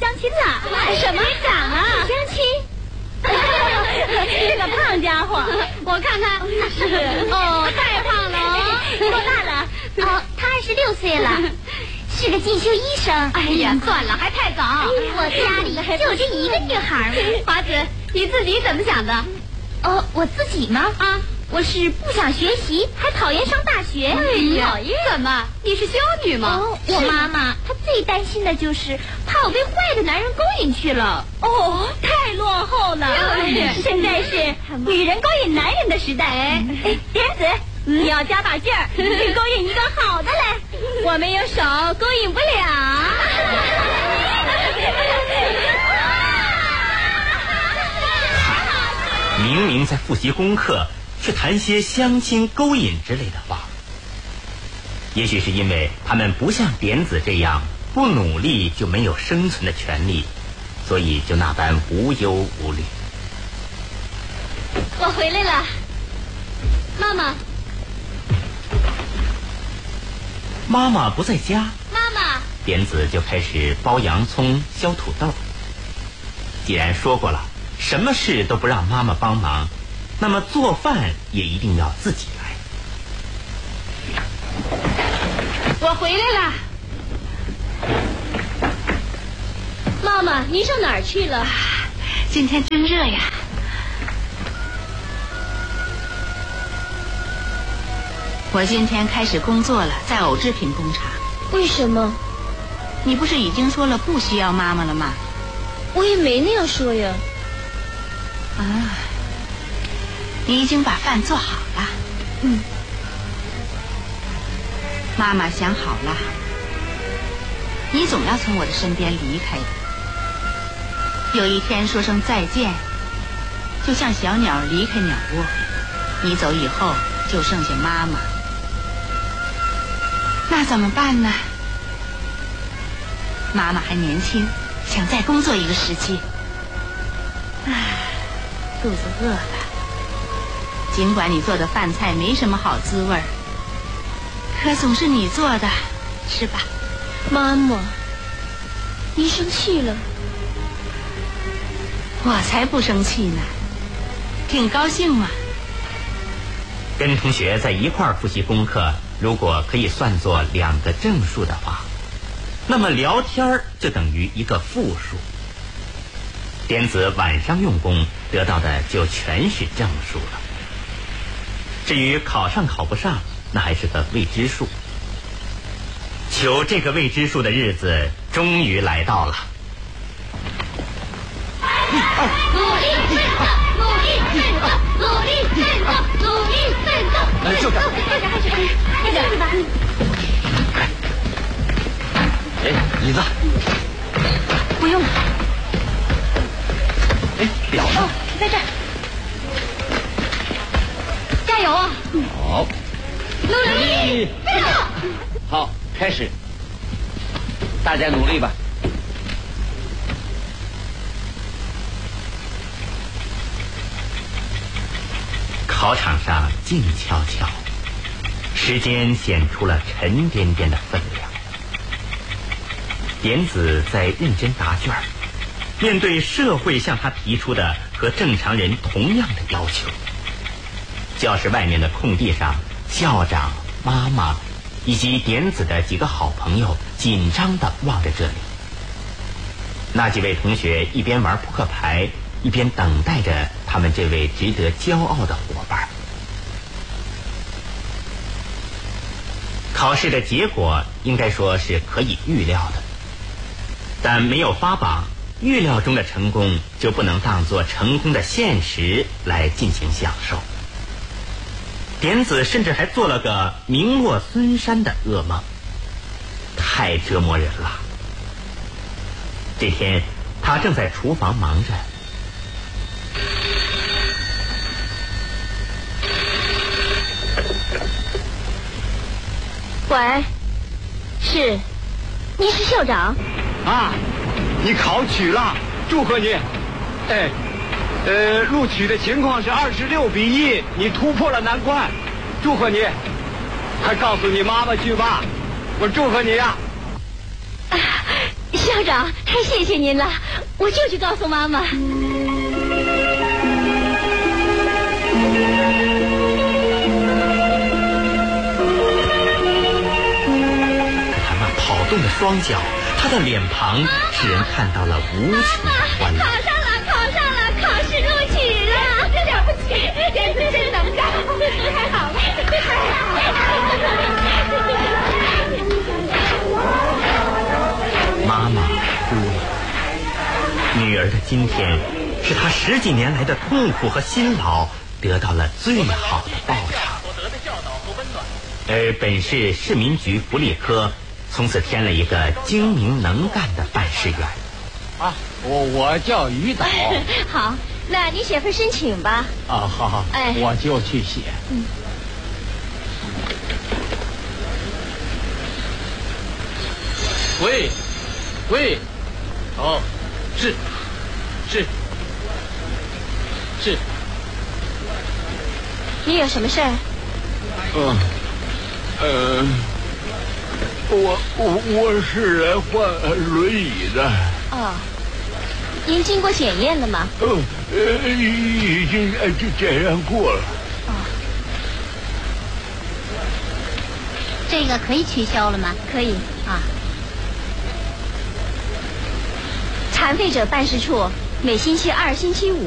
亲了。 什么长啊？ 相亲？ 这个胖家伙，我看看是太胖了哦。 多大了？他26岁了，是个进修医生。 哎呀，算了，还太早。 我家里就这一个女孩。 华子，你自己怎么想的？ 我自己吗？我是不想学习，还讨厌上大学。 讨厌？怎么？你是修女吗？ 我妈妈她最担心的就是怕我被坏的男人勾引去了。 太落后了。 现在是女人勾引男人的时代。莲子，你要加把劲儿，去勾引一个好的来。 我没有手，勾引不了。 明明在复习功课，却谈些相亲勾引之类的话。也许是因为他们不像莲子这样不努力就没有生存的权利，所以就那般无忧无虑。 我回来了，妈妈。 妈妈不在家， 妈妈， 莲子就开始剥洋葱、削土豆。既然说过了，什么事都不让妈妈帮忙，那么做饭也一定要自己来。 我回来了。妈妈，您上哪儿去了？ 今天真热呀。我今天开始工作了，在偶制品工厂。 为什么？ 你不是已经说了不需要妈妈了吗？ 我也没那样说呀。 你已经把饭做好了。妈妈想好了，你总要从我的身边离开的。有一天说声再见，就像小鸟离开鸟窝。你走以后，就剩下妈妈。那怎么办呢？妈妈还年轻，想再工作一个时期。肚子饿了。尽管你做的饭菜没什么好滋味儿，可总是你做的，吃吧。 妈妈，你生气了？ 我才不生气呢，挺高兴嘛。 跟同学在一块儿复习功课，如果可以算作2个正数的话，那么聊天就等于一个负数。莲子晚上用功得到的就全是正数了。至于考上考不上，那还是个未知数。求这个未知数的日子终于来到了。 努力奋斗，努力奋斗，努力奋斗，努力奋斗。 就这样， 快点吧。 椅子。 不用了。 表呢？ 在这儿。加油啊！ 好， 努力奋斗。 好，开始，大家努力吧。 考场上静悄悄，时间显出了沉甸甸的分量。莲子在认真答卷，面对社会向他提出的和正常人同样的要求。教室外面的空地上，校长、妈妈以及莲子的几个好朋友紧张地望着这里。那几位同学一边玩扑克牌，一边等待着他们这位值得骄傲的伙伴。考试的结果应该说是可以预料的，但没有发榜，预料中的成功就不能当作成功的现实来进行享受。莲子甚至还做了个名落孙山的噩梦，太折磨人了。这天他正在厨房忙着， 喂，是，你是校长啊？你考取了，祝贺你。录取的情况是26:1，你突破了难关，祝贺你。快告诉你妈妈去吧，我祝贺你呀。 校长，太谢谢您了，我就去告诉妈妈。 他那跑动的双脚，他的脸庞，使人看到了无穷的欢乐。 考上了，考试录取了，真了不起，真能干，太好了，太好了。 妈妈哭了，女儿的今天是她10几年来的痛苦和辛劳得到了最好的报偿。而本市市民局福利科从此添了一个精明能干的办事员。 啊，我叫于导。 好，那你写份申请吧。 啊，好， 哎， 我就去写。喂，哦，是， 你有什么事儿？ 我是来换轮椅的。 哦，您经过检验了吗？ 已经检验过了。 这个可以取消了吗？ 可以啊。 残废者办事处每星期2、星期5